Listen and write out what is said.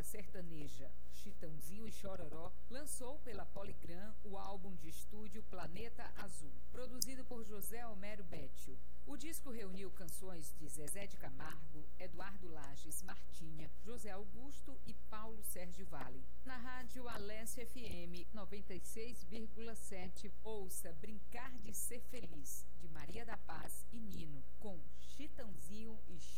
sertaneja Chitãozinho e Chororó, lançou pela Polygram o álbum de estúdio Planeta Azul, produzido por José Homero Bétio. O disco reuniu canções de Zezé de Camargo, Eduardo Lages Martinha, José Augusto e Paulo Sérgio Vale. Na rádio Alesse FM 96,7, ouça Brincar de Ser Feliz, de Maria da Paz e Nino, com Chitãozinho e